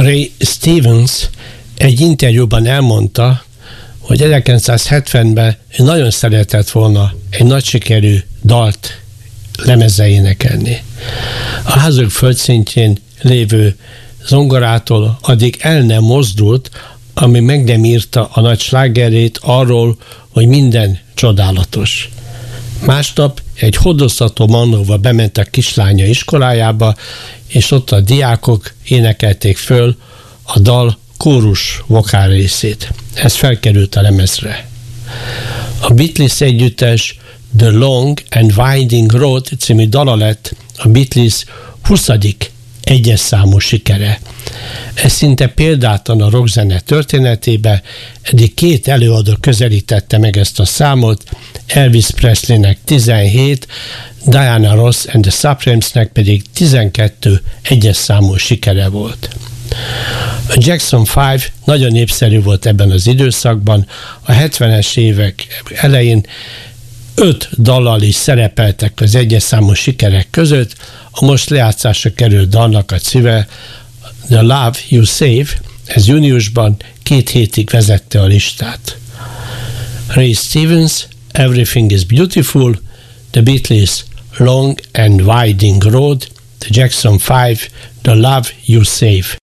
Ray Stevens egy interjúban elmondta, hogy 1970-ben nagyon szeretett volna egy nagy sikerű dalt lemezzel énekelni. A házuk földszintjén lévő zongorától addig el nem mozdult, ami meg nem írta a nagy slágerét arról, hogy minden csodálatos. Másnap egy hordoztató manóval bement a kislánya iskolájába, és ott a diákok énekelték föl a dal kórus vokál részét. Ez felkerült a lemezre. A Beatles együttes The Long and Winding Road című dala lett a Beatles 20. egyes számú sikere. Ez szinte példátlan a rockzene történetébe, eddig 2 előadó közelítette meg ezt a számot, Elvis Presleynek 17, Diana Ross and the Supremesnek pedig 12 egyes számú sikere volt. A Jackson 5 nagyon népszerű volt ebben az időszakban, a 70-es évek elején 5 dallal is szerepeltek az egyes számú sikerek között, a most lejátszásra került dalnak a címe The Love You Save, ez júniusban 2 hétig vezette a listát. Ray Stevens, Everything is Beautiful, The Beatles, Long and Winding Road, The Jackson 5, The Love You Save.